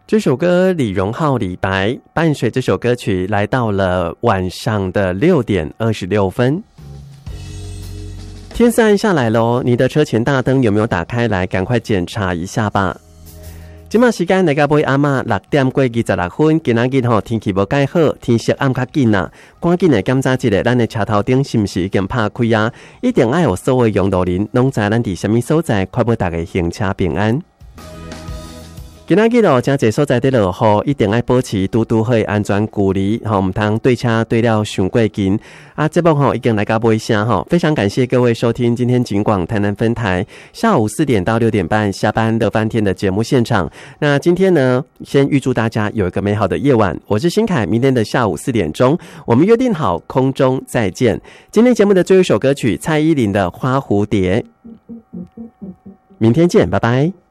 这首歌李荣浩李白伴随这首歌曲来到了晚上的6点26分。天色暗下来咯，你的车前大灯有没有打开来？赶快检查一下吧。现在时间来到尾暗6点过26分，今仔日天气无介好，天色暗较紧啊，赶紧来检查一下咱的车头顶是不是已经拍开啊？一定要有所有用路人拢知咱伫什么所在，确保大家行车平安。今仔日真侪所在在落雨，一定要保持拄好的安全距离，唔通对车对了伤过近。节目已经来到尾声，非常感谢各位收听今天警广台南分台下午4点到6点半下班乐翻天的节目现场。那今天呢，先预祝大家有一个美好的夜晚。我是新凯，明天的下午4点钟，我们约定好空中再见。今天节目的最后一首歌曲，蔡依林的《花蝴蝶》。明天见，拜拜。